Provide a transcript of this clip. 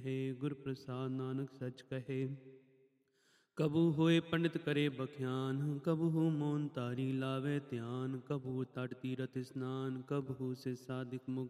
ਹੈ ਗੁਰ ਪ੍ਰਸਾਦ ਨਾਨਕ ਸੱਚ ਕਹੇ। ਕਬੂ ਹੋਏ ਪੰਡਿਤ ਕਰੇ ਬਖਿਆਨ, ਕਬਹੂ ਮੋਨ ਤਾਰੀ ਲਾਵੇ ਧਿਆਨ, ਕਬਹੂ ਤਟ ਤੀਰਥ ਇਸਨਾਨ, ਕਬਹੂ ਸੇ ਸਾਧਿਕ ਮੁਖ